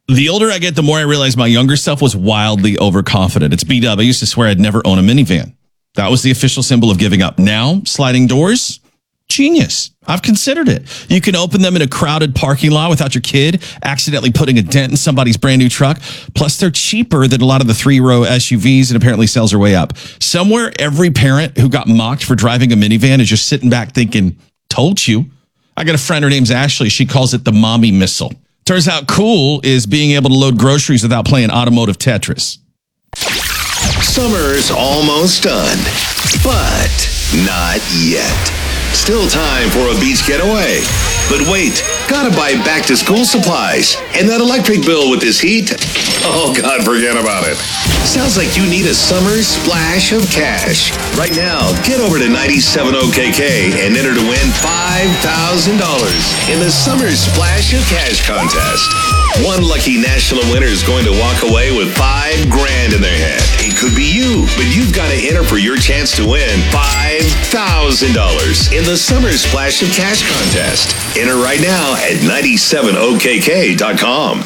The older I get, the more I realize my younger self was wildly overconfident. It's B-Dub. I used to swear I'd never own a minivan. That was the official symbol of giving up. Now, sliding doors, genius. I've considered it. You can open them in a crowded parking lot without your kid accidentally putting a dent in somebody's brand new truck. Plus, they're cheaper than a lot of the 3-row SUVs, and apparently sales are way up. Somewhere, every parent who got mocked for driving a minivan is just sitting back thinking, told you. I got a friend, her name's Ashley. She calls it the mommy missile. Turns out cool is being able to load groceries without playing automotive Tetris. Summer's almost done, but not yet. Still time for a beach getaway. But wait, gotta buy back to school supplies. And that electric bill with this heat? Oh God, forget about it. Sounds like you need a summer splash of cash. Right now, get over to 97OKK and enter to win $5,000 in the Summer Splash of Cash contest. One lucky national winner is going to walk away with $5,000 in their head. It could be you, but you've got to enter for your chance to win $5,000 in the Summer Splash of Cash contest. Enter right now at 97okk.com.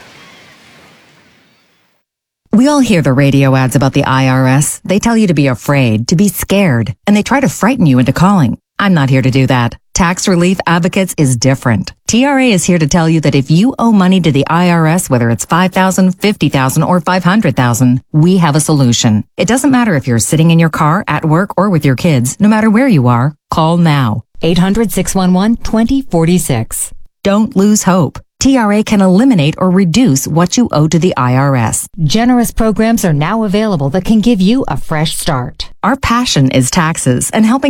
We all hear the radio ads about the IRS. They tell you to be afraid, to be scared, and they try to frighten you into calling. I'm not here to do that. Tax Relief Advocates is different. TRA is here to tell you that if you owe money to the IRS, whether it's $5,000, $50,000, or $500,000, we have a solution. It doesn't matter if you're sitting in your car, at work, or with your kids. No matter where you are, call now. 800-611-2046. Don't lose hope. TRA can eliminate or reduce what you owe to the IRS. Generous programs are now available that can give you a fresh start. Our passion is taxes and helping